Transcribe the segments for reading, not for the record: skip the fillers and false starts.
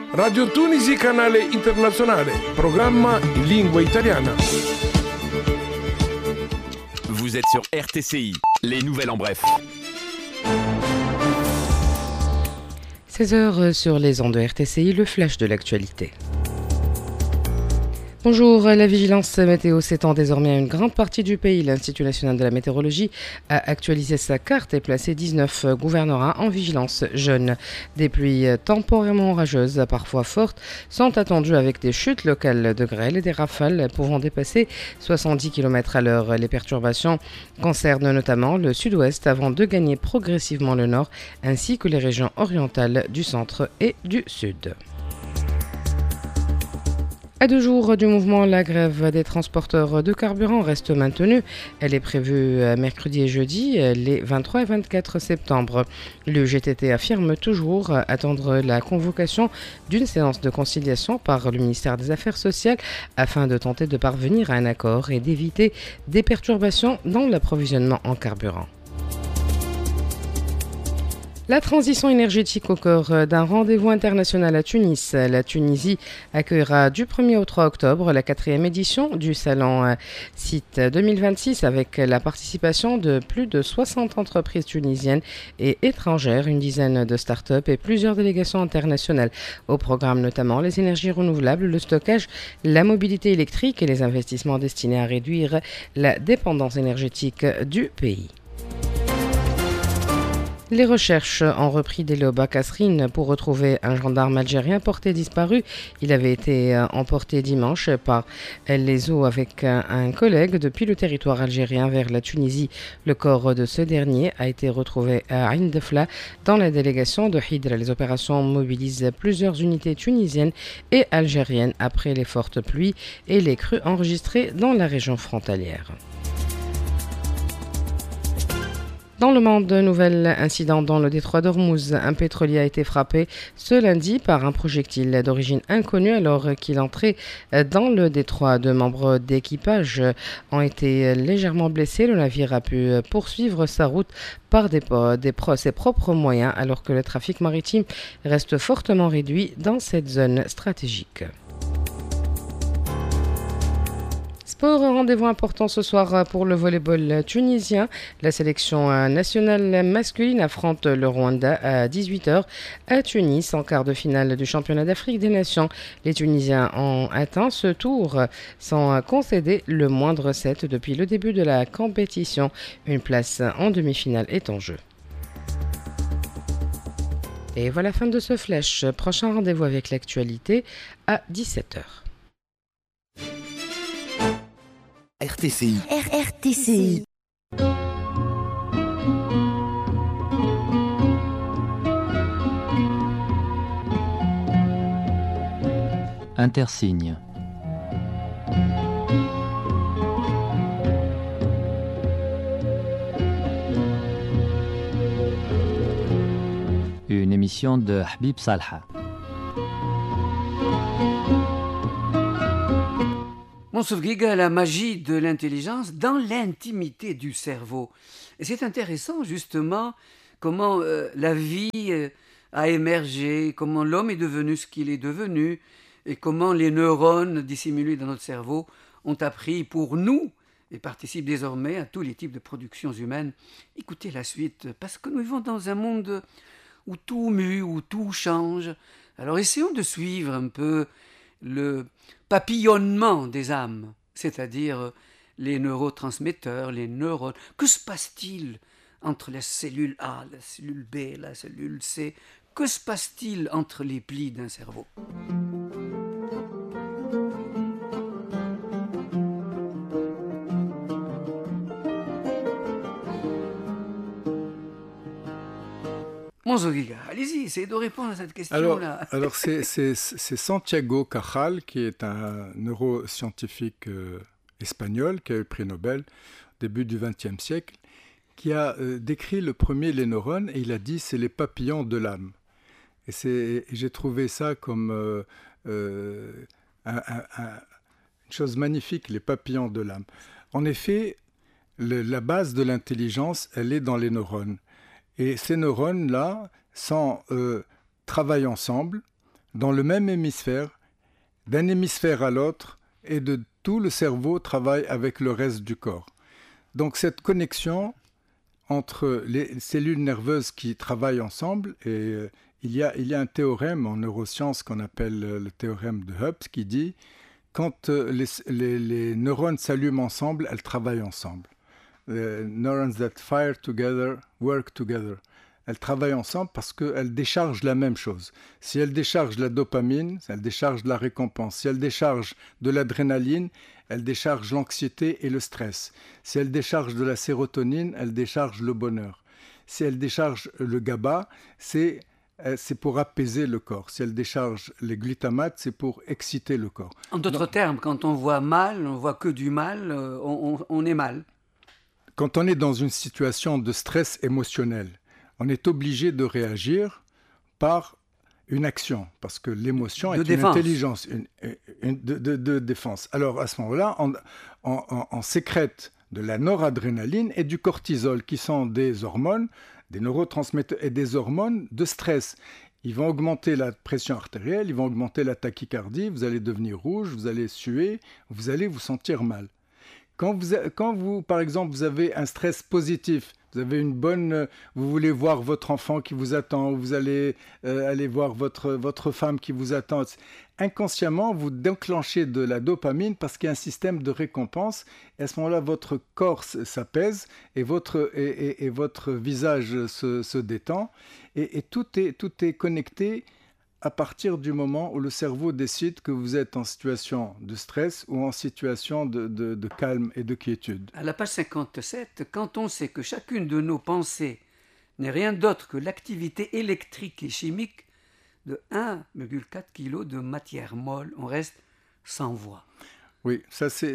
Radio Tunisi Canale Internazionale, programma in lingua italiana. Vous êtes sur RTCI, les nouvelles en bref. 16h sur les ondes de RTCI, le flash de l'actualité. Bonjour, la vigilance météo s'étend désormais à une grande partie du pays. L'Institut national de la météorologie a actualisé sa carte et placé 19 gouvernorats en vigilance jaune. Des pluies temporairement orageuses, parfois fortes, sont attendues avec des chutes locales de grêle et des rafales pouvant dépasser 70 km à l'heure. Les perturbations concernent notamment le sud-ouest avant de gagner progressivement le nord, ainsi que les régions orientales du centre et du sud. À 2 jours du mouvement, la grève des transporteurs de carburant reste maintenue. Elle est prévue mercredi et jeudi, les 23 et 24 septembre. Le GTT affirme toujours attendre la convocation d'une séance de conciliation par le ministère des Affaires sociales afin de tenter de parvenir à un accord et d'éviter des perturbations dans l'approvisionnement en carburant. La transition énergétique au cœur d'un rendez-vous international à Tunis. La Tunisie accueillera du 1er au 3 octobre la 4e édition du Salon Site 2026 avec la participation de plus de 60 entreprises tunisiennes et étrangères, une dizaine de start-up et plusieurs délégations internationales. Au programme notamment les énergies renouvelables, le stockage, la mobilité électrique et les investissements destinés à réduire la dépendance énergétique du pays. Les recherches ont repris dès le Kasserine pour retrouver un gendarme algérien porté disparu. Il avait été emporté dimanche par les eaux avec un collègue depuis le territoire algérien vers la Tunisie. Le corps de ce dernier a été retrouvé à Ain Defla dans la délégation de Hydra. Les opérations mobilisent plusieurs unités tunisiennes et algériennes après les fortes pluies et les crues enregistrées dans la région frontalière. Dans le monde, nouvel incident dans le détroit d'Ormuz. Un pétrolier a été frappé ce lundi par un projectile d'origine inconnue alors qu'il entrait dans le détroit. 2 membres d'équipage ont été légèrement blessés. Le navire a pu poursuivre sa route par ses propres moyens alors que le trafic maritime reste fortement réduit dans cette zone stratégique. Sport, rendez-vous important ce soir pour le volleyball tunisien. La sélection nationale masculine affronte le Rwanda à 18h à Tunis en quart de finale du championnat d'Afrique des Nations. Les Tunisiens ont atteint ce tour sans concéder le moindre set depuis le début de la compétition. Une place en demi-finale est en jeu. Et voilà la fin de ce flash. Prochain rendez-vous avec l'actualité à 17h. RTCI. RTCI. Intersigne. Une émission de Habib Salha. Monsouf Giga, la magie de l'intelligence dans l'intimité du cerveau. Et c'est intéressant justement comment la vie a émergé, comment l'homme est devenu ce qu'il est devenu et comment les neurones dissimulés dans notre cerveau ont appris pour nous et participent désormais à tous les types de productions humaines. Écoutez la suite, parce que nous vivons dans un monde où tout mue, où tout change. Alors essayons de suivre un peu le papillonnement des âmes, c'est-à-dire les neurotransmetteurs, les neurones. Que se passe-t-il entre la cellule A, la cellule B, la cellule C? Que se passe-t-il entre les plis d'un cerveau? Monzogiga, allez-y, essayez de répondre à cette question-là. Alors c'est Santiago Cajal, qui est un neuroscientifique espagnol, qui a eu le prix Nobel au début du XXe siècle, qui a décrit le premier les neurones, et il a dit c'est les papillons de l'âme. Et j'ai trouvé ça comme une chose magnifique, les papillons de l'âme. En effet, la base de l'intelligence, elle est dans les neurones. Et ces neurones-là travaillent ensemble dans le même hémisphère, d'un hémisphère à l'autre, et de tout le cerveau travaille avec le reste du corps. Donc cette connexion entre les cellules nerveuses qui travaillent ensemble, et il y a un théorème en neurosciences qu'on appelle le théorème de Hubs qui dit quand les neurones s'allument ensemble, elles travaillent ensemble. Neurons that fire together, work together. Elles travaillent ensemble parce qu'elles déchargent la même chose. Si elles déchargent la dopamine, elles déchargent la récompense. Si elles déchargent de l'adrénaline, elles déchargent l'anxiété et le stress. Si elles déchargent de la sérotonine, elles déchargent le bonheur. Si elles déchargent le GABA, c'est pour apaiser le corps. Si elles déchargent les glutamates, c'est pour exciter le corps. En d'autres termes, quand on voit mal, on voit que du mal, on est mal. Quand on est dans une situation de stress émotionnel, on est obligé de réagir par une action, parce que l'émotion est une intelligence de défense. Alors à ce moment-là, on sécrète de la noradrénaline et du cortisol, qui sont des hormones, des neurotransmetteurs et des hormones de stress. Ils vont augmenter la pression artérielle, ils vont augmenter la tachycardie, vous allez devenir rouge, vous allez suer, vous allez vous sentir mal. Quand vous, par exemple, vous avez un stress positif, vous avez vous voulez voir votre enfant qui vous attend, vous allez aller voir votre femme qui vous attend. Inconsciemment, vous déclenchez de la dopamine parce qu'il y a un système de récompense. Et à ce moment-là, votre corps s'apaise et votre visage se détend. Et tout est connecté à partir du moment où le cerveau décide que vous êtes en situation de stress ou en situation de calme et de quiétude. À la page 57, quand on sait que chacune de nos pensées n'est rien d'autre que l'activité électrique et chimique de 1,4 kg de matière molle, on reste sans voix. Oui, ça c'est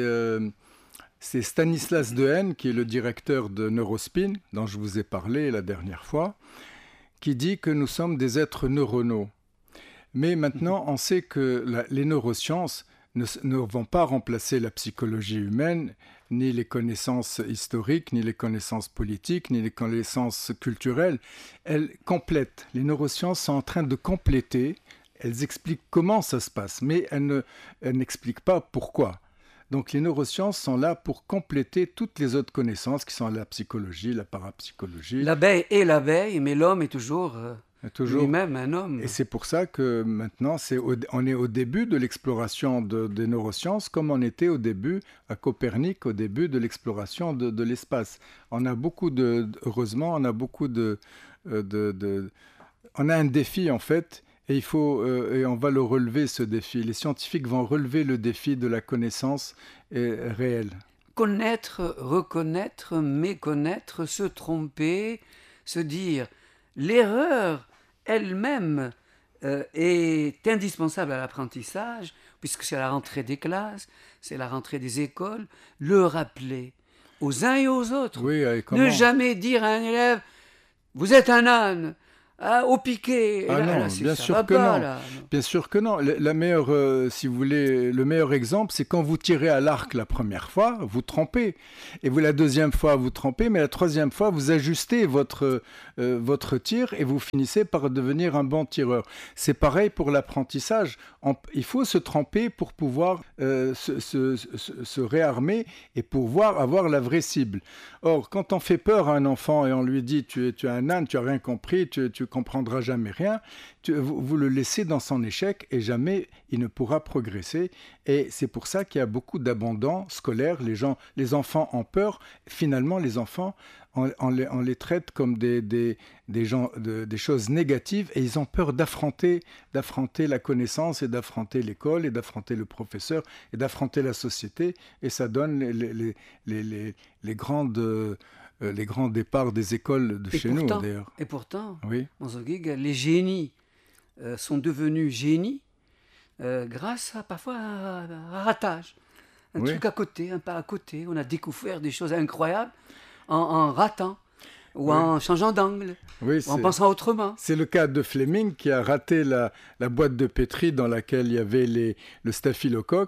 Stanislas Dehaene, qui est le directeur de Neurospin, dont je vous ai parlé la dernière fois, qui dit que nous sommes des êtres neuronaux. Mais maintenant, on sait que les neurosciences ne vont pas remplacer la psychologie humaine, ni les connaissances historiques, ni les connaissances politiques, ni les connaissances culturelles. Elles complètent. Les neurosciences sont en train de compléter. Elles expliquent comment ça se passe, mais elles n'expliquent pas pourquoi. Donc les neurosciences sont là pour compléter toutes les autres connaissances qui sont la psychologie, la parapsychologie. L'abeille est l'abeille, mais l'homme est toujours lui-même un homme. Et c'est pour ça que maintenant, on est au début de l'exploration des neurosciences, comme on était au début, à Copernic, au début de l'exploration de l'espace. Heureusement, on a beaucoup on a un défi en fait, et et on va le relever, ce défi. Les scientifiques vont relever le défi de la connaissance réelle. Connaître, reconnaître, méconnaître, se tromper, se dire l'erreur elle-même est indispensable à l'apprentissage, puisque c'est la rentrée des classes, c'est la rentrée des écoles, le rappeler aux uns et aux autres. Oui, ne jamais dire à un élève « vous êtes un âne ». Au piqué. Non, bien sûr que non. Bien sûr que non. Si vous voulez, le meilleur exemple, c'est quand vous tirez à l'arc la première fois, vous trompez. Et la deuxième fois, vous trompez, mais la troisième fois, vous ajustez votre tir et vous finissez par devenir un bon tireur. C'est pareil pour l'apprentissage. Il faut se tromper pour pouvoir se réarmer et pouvoir avoir la vraie cible. Or, quand on fait peur à un enfant et on lui dit « tu es un âne, tu n'as rien compris, tu comprendra jamais rien », vous le laissez dans son échec et jamais il ne pourra progresser. Et c'est pour ça qu'il y a beaucoup d'abandon scolaire. Les enfants ont peur. Finalement, les enfants, on les traite comme des choses négatives et ils ont peur d'affronter la connaissance et d'affronter l'école et d'affronter le professeur et d'affronter la société. Et ça donne les grands départs des écoles chez nous, d'ailleurs. Et pourtant, oui. Les génies sont devenus génies grâce parfois à un ratage. Un truc à côté, un pas à côté. On a découvert des choses incroyables en ratant ou en changeant d'angle, ou en pensant autrement. C'est le cas de Fleming qui a raté la boîte de pétri dans laquelle il y avait le staphylocoque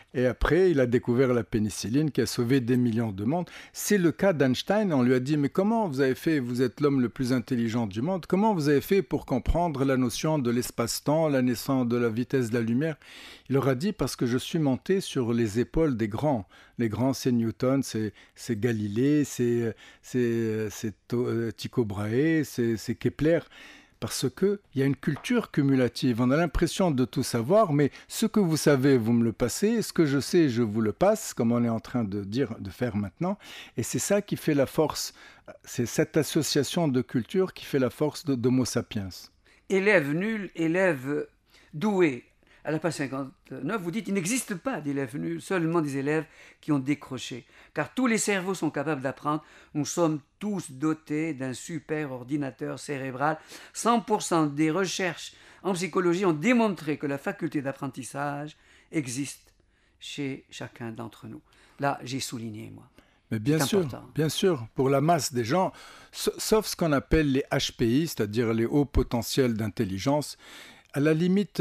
Et après, il a découvert la pénicilline qui a sauvé des millions de monde. C'est le cas d'Einstein. On lui a dit, mais comment vous avez fait, vous êtes l'homme le plus intelligent du monde, comment vous avez fait pour comprendre la notion de l'espace-temps, la notion de la vitesse de la lumière? Il leur a dit, parce que je suis monté sur les épaules des grands. Les grands, c'est Newton, c'est Galilée, c'est Tycho Brahe, c'est Kepler. Parce qu'il y a une culture cumulative. On a l'impression de tout savoir, mais ce que vous savez, vous me le passez. Ce que je sais, je vous le passe, comme on est en train de faire maintenant. Et c'est ça qui fait la force. C'est cette association de cultures qui fait la force d'Homo sapiens. Élève nul, élève doué. À la page 59, vous dites qu'il n'existe pas d'élèves nuls, seulement des élèves qui ont décroché. Car tous les cerveaux sont capables d'apprendre. Nous sommes tous dotés d'un super ordinateur cérébral. 100% des recherches en psychologie ont démontré que la faculté d'apprentissage existe chez chacun d'entre nous. Là, j'ai souligné, moi. Mais bien sûr, pour la masse des gens, sauf ce qu'on appelle les HPI, c'est-à-dire les hauts potentiels d'intelligence, à la limite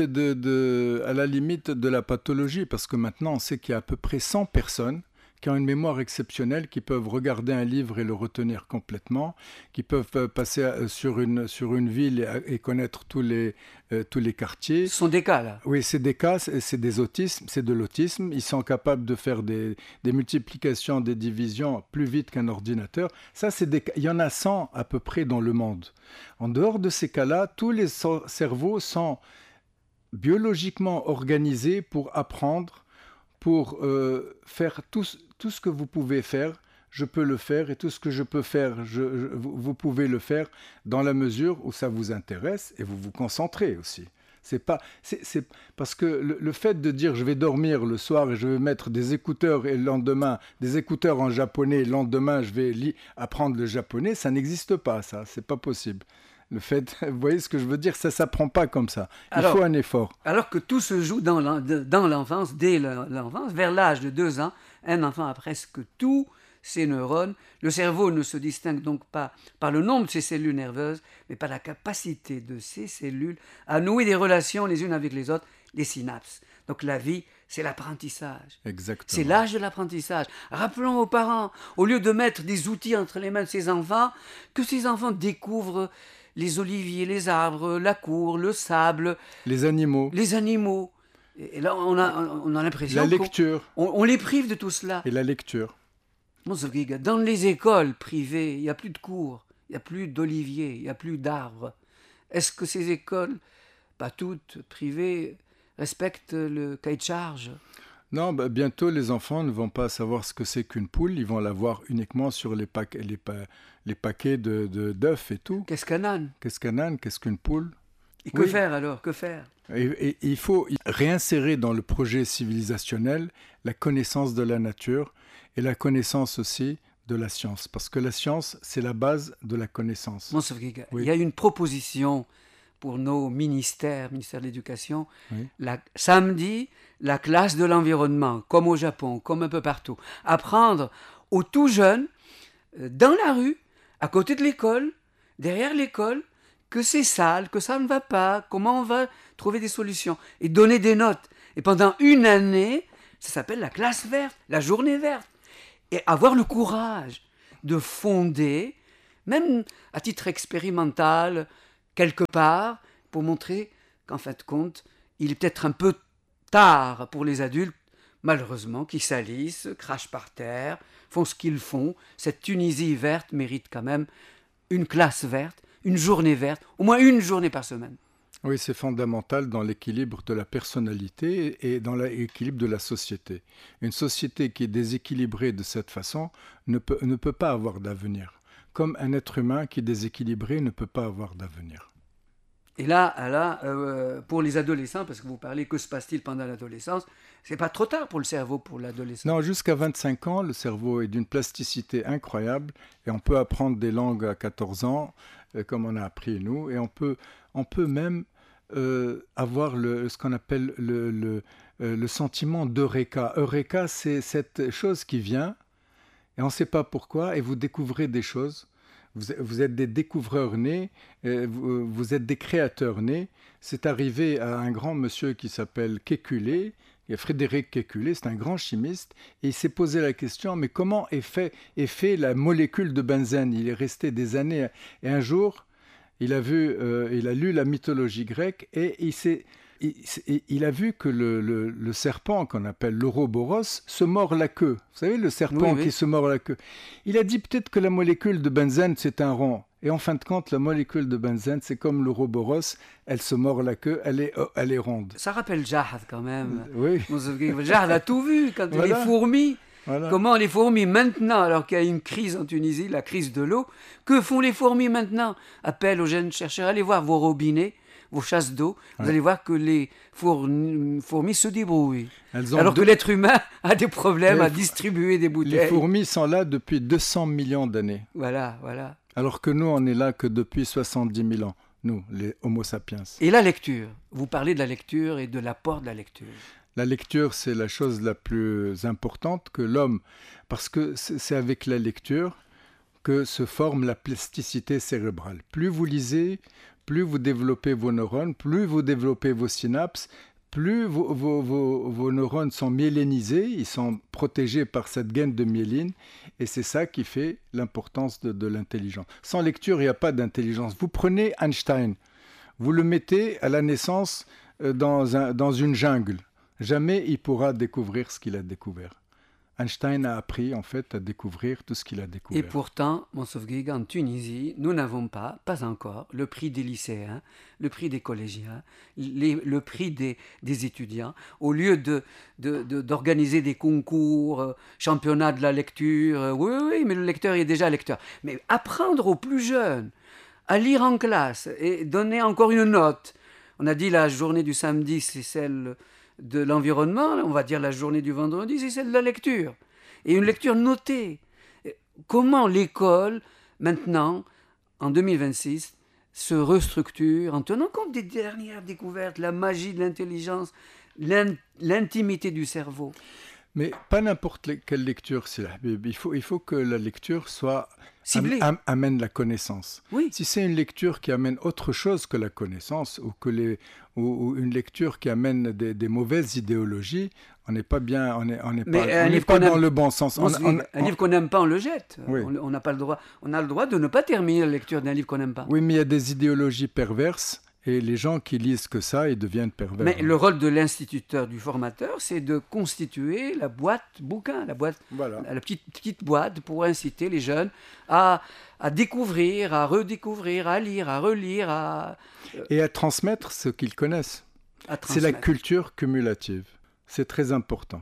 de la pathologie, parce que maintenant on sait qu'il y a à peu près 100 personnes qui ont une mémoire exceptionnelle, qui peuvent regarder un livre et le retenir complètement, qui peuvent passer sur une ville et connaître tous les quartiers. Ce sont des cas, là. Oui, c'est des cas, c'est des autismes, c'est de l'autisme. Ils sont capables de faire des multiplications, des divisions plus vite qu'un ordinateur. Ça, il y en a 100 à peu près dans le monde. En dehors de ces cas-là, tous les cerveaux sont biologiquement organisés pour apprendre, pour faire tout ce que vous pouvez faire, je peux le faire, et tout ce que je peux faire, vous pouvez le faire dans la mesure où ça vous intéresse et vous vous concentrez aussi. C'est parce que le fait de dire je vais dormir le soir et je vais mettre des écouteurs et le lendemain, des écouteurs en japonais, et le lendemain je vais apprendre le japonais, ça n'existe pas, ça, c'est pas possible. Le fait, vous voyez ce que je veux dire, ça ne s'apprend pas comme ça. Il faut un effort. Alors que tout se joue dans l'enfance, dès l'enfance, vers l'âge de 2 ans, un enfant a presque tous ses neurones. Le cerveau ne se distingue donc pas par le nombre de ses cellules nerveuses, mais par la capacité de ces cellules à nouer des relations les unes avec les autres, les synapses. Donc la vie, c'est l'apprentissage. Exactement. C'est l'âge de l'apprentissage. Rappelons aux parents, au lieu de mettre des outils entre les mains de ces enfants, que ces enfants découvrent les oliviers, les arbres, la cour, le sable. Les animaux. Et là, on a l'impression la lecture. On les prive de tout cela. Et la lecture. Dans les écoles privées, il n'y a plus de cours, il n'y a plus d'oliviers, il n'y a plus d'arbres. Est-ce que ces écoles, pas toutes privées, respectent le cahier de charge ? Non, bientôt les enfants ne vont pas savoir ce que c'est qu'une poule, ils vont la voir uniquement sur les paquets d'œufs et tout. Qu'est-ce qu'un âne ? Qu'est-ce qu'une poule ? Et que faire alors ? Que faire ? Et il faut réinsérer dans le projet civilisationnel la connaissance de la nature et la connaissance aussi de la science. Parce que la science, c'est la base de la connaissance. Oui. Il y a une proposition pour nos ministère de l'Éducation. Oui. Samedi, la classe de l'environnement, comme au Japon, comme un peu partout. Apprendre aux tout jeunes, dans la rue, à côté de l'école, derrière l'école, que c'est sale, que ça ne va pas, comment on va trouver des solutions, et donner des notes. Et pendant une année, ça s'appelle la classe verte, la journée verte. Et avoir le courage de fonder, même à titre expérimental, quelque part, pour montrer qu'en fin de compte, il est peut-être un peu tard pour les adultes, malheureusement, qui salissent, crachent par terre, font ce qu'ils font. Cette Tunisie verte mérite quand même une classe verte, une journée verte, au moins une journée par semaine. Oui, c'est fondamental dans l'équilibre de la personnalité et dans l'équilibre de la société. Une société qui est déséquilibrée de cette façon ne peut pas avoir d'avenir. Comme un être humain qui est déséquilibré ne peut pas avoir d'avenir. Et là, pour les adolescents, parce que vous parlez, que se passe-t-il pendant l'adolescence ? C'est pas trop tard pour le cerveau, pour l'adolescent. Non, jusqu'à 25 ans, le cerveau est d'une plasticité incroyable et on peut apprendre des langues à 14 ans, comme on a appris nous, et on peut même avoir ce qu'on appelle le sentiment d'eureka. Eureka, c'est cette chose qui vient et on ne sait pas pourquoi, et vous découvrez des choses. Vous êtes des découvreurs nés, vous êtes des créateurs nés. C'est arrivé à un grand monsieur qui s'appelle Kekulé, Il y a Frédéric Kekulé, c'est un grand chimiste, et il s'est posé la question, mais comment est fait la molécule de benzène? Il est resté des années, et un jour, il a lu la mythologie grecque, et il a vu que le serpent qu'on appelle l'Ouroboros se mord la queue. Vous savez, le serpent qui se mord la queue. Il a dit peut-être que la molécule de benzène, c'est un rond. Et en fin de compte, la molécule de benzène, c'est comme l'Ouroboros, elle se mord la queue, elle est ronde. Ça rappelle Jahd quand même. Oui. Jahd a tout vu quand les fourmis. Voilà. Comment les fourmis maintenant, alors qu'il y a une crise en Tunisie, la crise de l'eau, que font les fourmis maintenant? Appel aux jeunes chercheurs, allez voir vos robinets, vos chasses d'eau, vous allez voir que les fourmis se débrouillent. Alors que l'être humain a des problèmes à distribuer des bouteilles. Les fourmis sont là depuis 200 millions d'années. Voilà. Alors que nous, on n'est là que depuis 70 000 ans, nous, les Homo sapiens. Et la lecture, vous parlez de la lecture et de l'apport de la lecture. La lecture, c'est la chose la plus importante que l'homme, parce que c'est avec la lecture que se forme la plasticité cérébrale. Plus vous lisez, plus vous développez vos neurones, plus vous développez vos synapses, plus vos neurones sont myélinisés, ils sont protégés par cette gaine de myéline, et c'est ça qui fait l'importance de l'intelligence. Sans lecture, il n'y a pas d'intelligence. Vous prenez Einstein, vous le mettez à la naissance dans une jungle. Jamais il pourra découvrir ce qu'il a découvert. Einstein a appris en fait à découvrir tout ce qu'il a découvert. Et pourtant, Monsouf Guiga, en Tunisie, nous n'avons pas encore, le prix des lycéens, le prix des collégiens, le prix des étudiants. Au lieu d'organiser des concours, championnats de la lecture, oui, mais le lecteur est déjà lecteur. Mais apprendre aux plus jeunes à lire en classe et donner encore une note. On a dit la journée du samedi, c'est celle de l'environnement, on va dire la journée du vendredi, c'est celle de la lecture. Et une lecture notée. Comment l'école, maintenant, en 2026, se restructure en tenant compte des dernières découvertes, la magie de l'intelligence, l'intimité du cerveau. Mais pas n'importe quelle lecture, Sidi Habib. Il faut que la lecture soit amène la connaissance. Oui. Si c'est une lecture qui amène autre chose que la connaissance, ou une lecture qui amène des mauvaises idéologies, on n'est pas bien, on n'est pas dans le bon sens. Un livre qu'on n'aime pas, on le jette. Oui. On n'a pas le droit. On a le droit de ne pas terminer la lecture d'un livre qu'on n'aime pas. Oui, mais il y a des idéologies perverses. Et les gens qui lisent que ça, ils deviennent pervers. Mais le rôle de l'instituteur, du formateur, c'est de constituer la boîte bouquin, la petite boîte pour inciter les jeunes à découvrir, à redécouvrir, à lire, à relire, et à transmettre ce qu'ils connaissent. C'est la culture cumulative. C'est très important.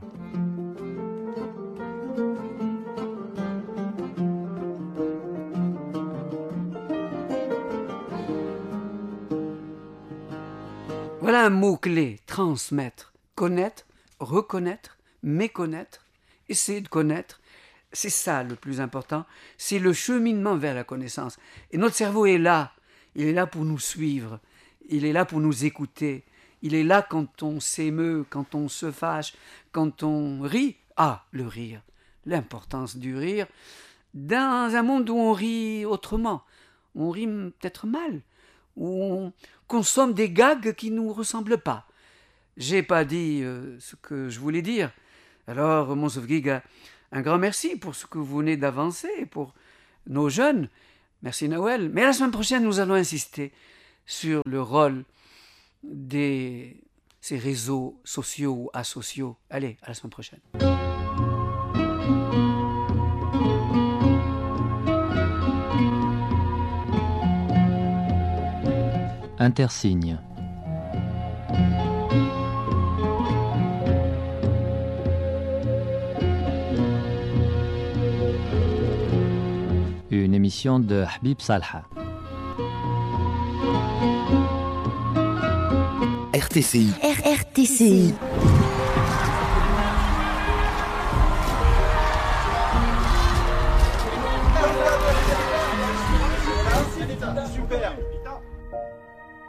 Voilà un mot-clé, transmettre, connaître, reconnaître, méconnaître, essayer de connaître. C'est ça le plus important, c'est le cheminement vers la connaissance. Et notre cerveau est là, il est là pour nous suivre, il est là pour nous écouter, il est là quand on s'émeut, quand on se fâche, quand on rit. Ah, le rire, l'importance du rire, dans un monde où on rit autrement, on rit peut-être mal, où on consomme des gags qui ne nous ressemblent pas. J'ai pas dit ce que je voulais dire. Alors, Monsouf Guiga, un grand merci pour ce que vous venez d'avancer, pour nos jeunes. Merci Nawel. Mais la semaine prochaine, nous allons insister sur le rôle de ces réseaux sociaux ou asociaux. Allez, à la semaine prochaine. Intersigne. Une émission de Habib Salha. RTCI. RTCI.